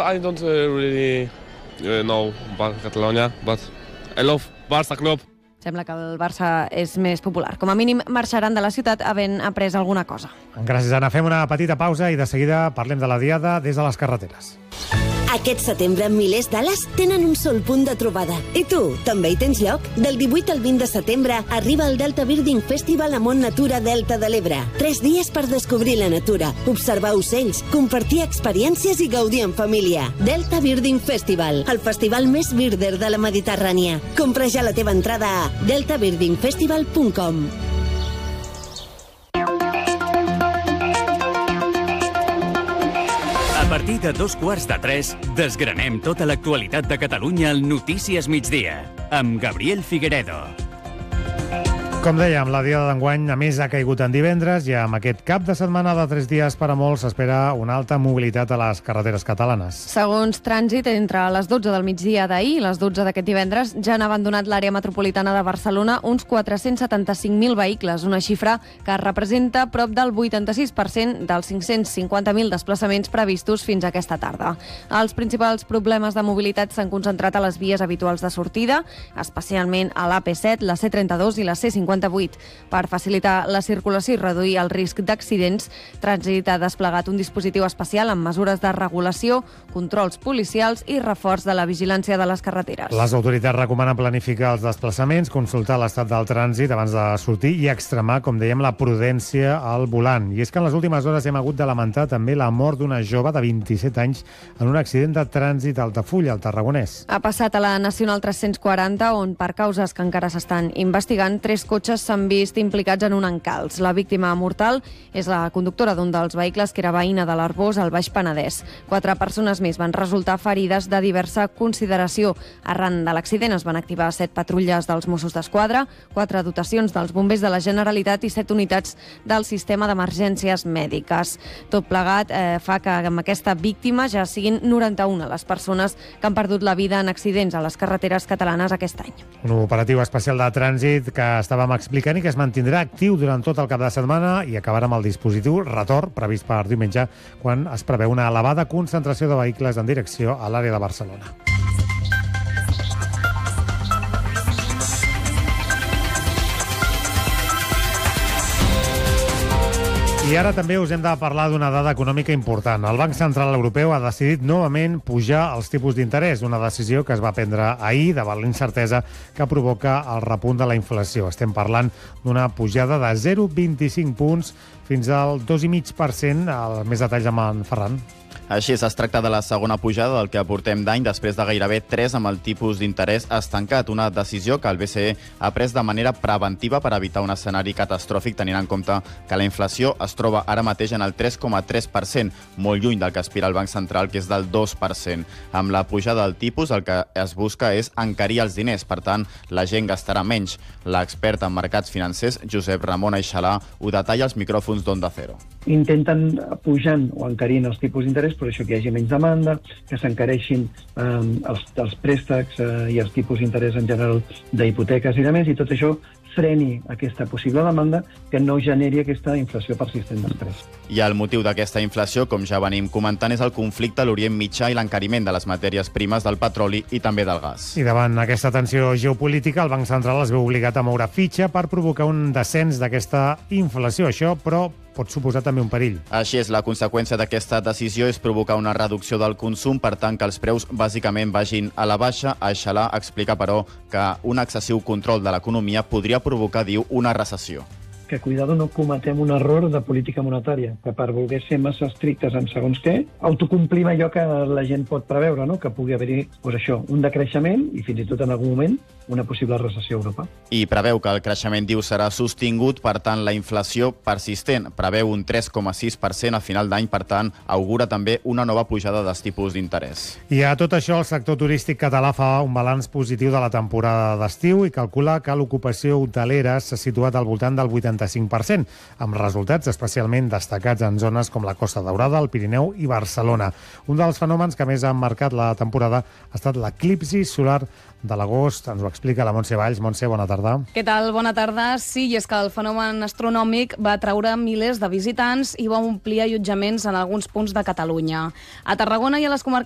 I don't really know about Catalonia, but I love Barça Club. Sembla que el Barça és més popular. Com a mínim marxaran de la ciutat havent après alguna cosa. Gràcies, Anna. Fem una petita pausa i de seguida parlem de la Diada des de les carreteres. Aquest setembre, milers d'ales tenen un sol punt de trobada. I tu, també hi tens lloc? Del 18 al 20 de setembre arriba el Delta Birding Festival a Mont Natura Delta de l'Ebre. 3 dies per descobrir la natura, observar ocells, compartir experiències i gaudir en família. Delta Birding Festival, el festival més birder de la Mediterrània. Compra ja la teva entrada a deltabirdingfestival.com. A partir de 2:15, desgranem tota l'actualitat de Catalunya al Notícies Migdia, amb Gabriel Figueredo. Com dèiem, la Diada d'enguany, a més, ha caigut en divendres i amb aquest cap de setmana de 3 dies per a molts s'espera una alta mobilitat a les carreteres catalanes. Segons Trànsit, entre les 12 del migdia d'ahir i les 12 d'aquest divendres ja han abandonat l'àrea metropolitana de Barcelona uns 475.000 vehicles, una xifra que representa prop del 86% dels 550.000 desplaçaments previstos fins a aquesta tarda. Els principals problemes de mobilitat s'han concentrat a les vies habituals de sortida, especialment a l'AP7, la C32 i la C58. Per facilitar la circulació i reduir el risc d'accidents, Trànsit ha desplegat un dispositiu especial amb mesures de regulació, controls policials i reforç de la vigilància de les carreteres. Les autoritats recomanen planificar els desplaçaments, consultar l'estat del trànsit abans de sortir i extremar, com dèiem, la prudència al volant. I és que en les últimes hores hem hagut de lamentar també la mort d'una jove de 27 anys en un accident de trànsit a Altafulla, al Tarragonès. Ha passat a la Nacional 340, on per causes que encara s'estan investigant, 3 cotxes s'han vist implicats en un encalç. La víctima mortal és la conductora d'un dels vehicles, que era veïna de l'Arboç, al Baix Penedès. 4 persones més van resultar ferides de diversa consideració. Arran de l'accident es van activar 7 patrulles dels Mossos d'Esquadra, 4 dotacions dels bombers de la Generalitat i 7 unitats del sistema d'emergències mèdiques. Tot plegat fa que amb aquesta víctima ja siguin 91 les persones que han perdut la vida en accidents a les carreteres catalanes aquest any. Un operatiu especial de trànsit que estàvem explicant i que es mantindrà actiu durant tot el cap de setmana i acabarà amb el dispositiu retorn previst per diumenge, quan es preveu una elevada concentració de vehicles en direcció a l'àrea de Barcelona. I ara també us hem de parlar d'una dada econòmica important. El Banc Central Europeu ha decidit novament pujar els tipus d'interès, una decisió que es va prendre ahir davant la incertesa que provoca el repunt de la inflació. Estem parlant d'una pujada de 0,25 punts fins al 2,5%. Més detalls amb en Ferran. Així és, es tracta de la segona pujada del que aportem d'any, després de gairebé 3 amb el tipus d'interès estancat. Una decisió que el BCE ha pres de manera preventiva per evitar un escenari catastròfic, tenint en compte que la inflació es troba ara mateix en el 3,3%, molt lluny del que aspira el Banc Central, que és del 2%. Amb la pujada del tipus, el que es busca és encarir els diners, per tant, la gent gastarà menys. L'expert en mercats financers, Josep Ramon Aixalà, ho detalla als micròfons d'Onda Cero. Intenten pujant o encarint els tipus d'interès, per això que hi hagi menys demanda, que s'encareixin els préstecs i els tipus d'interès en general d'hipoteques i de més, i tot això freni aquesta possible demanda que no generi aquesta inflació persistent després. I el motiu d'aquesta inflació, com ja venim comentant, és el conflicte a l'Orient Mitjà i l'encariment de les matèries primes del petroli i també del gas. I davant aquesta tensió geopolítica, el Banc Central es veu obligat a moure fitxa per provocar un descens d'aquesta inflació. Això, però, pot suposar també un perill. Així és, la conseqüència d'aquesta decisió és provocar una reducció del consum, per tant que els preus bàsicament vagin a la baixa. Aixalà explica, però, que un excessiu control de l'economia podria provocar, diu, una recessió. Que cuidado no cometem un error de política monetària, que per voler ser massa estrictes en segons què, autocomplim allò que la gent pot preveure, no? Que pugui haver-hi un decreixement i fins i tot en algun moment una possible recessió a Europa. I preveu que el creixement, diu, serà sostingut, per tant la inflació persistent. Preveu un 3,6% a final d'any, per tant augura també una nova pujada dels tipus d'interès. I a tot això, el sector turístic català fa un balanç positiu de la temporada d'estiu i calcula que l'ocupació hotelera s'ha situat al voltant del 85%, amb resultats especialment destacats en zones com la Costa Daurada, el Pirineu i Barcelona. Un dels fenòmens que més han marcat la temporada ha estat l'eclipsi solar de l'agost. Ens ho explica la Montse Valls. Montse, bona tarda. Què tal? Bona tarda. Sí, i és que el fenomen astronòmic va atraure milers de visitants i va omplir allotjaments en alguns punts de Catalunya. A Tarragona i a les comarques